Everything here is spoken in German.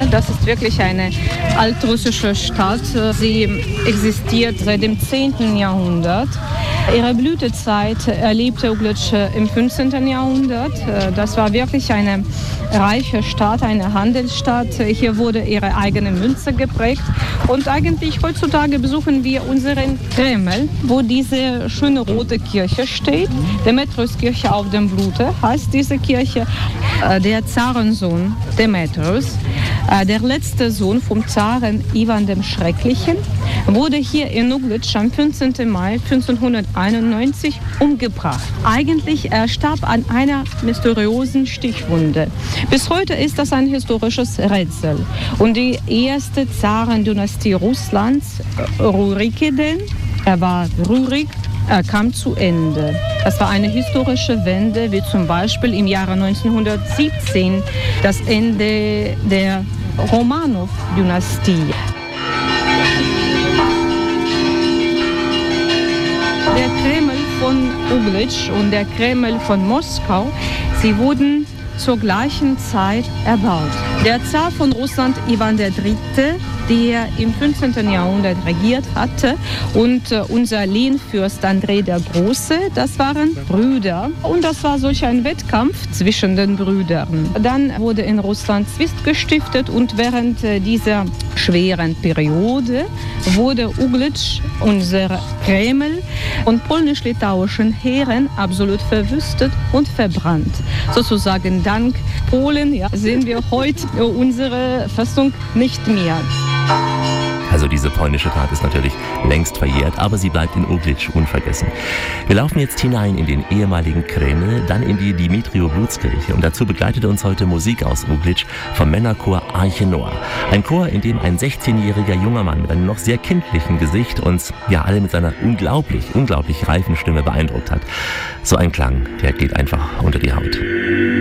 Das ist wirklich eine altrussische Stadt. Sie existiert seit dem 10. Jahrhundert. Ihre Blütezeit erlebte Uglitsch im 15. Jahrhundert. Das war wirklich eine reiche Stadt, eine Handelsstadt. Hier wurde ihre eigene Münze geprägt. Und eigentlich heutzutage besuchen wir unseren Kreml, wo diese schöne rote Kirche steht. Demetriuskirche auf dem Blute heißt diese Kirche. Der Zarensohn Demetrius, der letzte Sohn vom Zaren Iwan dem Schrecklichen, wurde hier in Uglitsch am 15. Mai 1591 umgebracht. Eigentlich starb an einer mysteriösen Stichwunde. Bis heute ist das ein historisches Rätsel. Und die erste Zarendynastie Russlands, Rurikiden, er war Rurik, kam zu Ende. Das war eine historische Wende, wie zum Beispiel im Jahre 1917 das Ende der Romanow-Dynastie. Der Kreml von Uglitsch und der Kreml von Moskau, sie wurden zur gleichen Zeit erbaut. Der Zar von Russland, Iwan III., der im 15. Jahrhundert regiert hatte, und unser Lehnfürst Andrei der Große, das waren Brüder. Und das war solch ein Wettkampf zwischen den Brüdern. Dann wurde in Russland Zwist gestiftet und während dieser schweren Periode wurde Uglitsch, unser Kreml, von polnisch-litauischen Heeren absolut verwüstet und verbrannt. Sozusagen dank Polen sehen wir heute unsere Festung nicht mehr. Also diese polnische Tat ist natürlich längst verjährt, aber sie bleibt in Uglitsch unvergessen. Wir laufen jetzt hinein in den ehemaligen Kreml, dann in die Dimitrij-Bluts-Kirche und dazu begleitet uns heute Musik aus Uglitsch vom Männerchor Arche Noah. Ein Chor, in dem ein 16-jähriger junger Mann mit einem noch sehr kindlichen Gesicht uns alle mit seiner unglaublich reifen Stimme beeindruckt hat. So ein Klang, der geht einfach unter die Haut.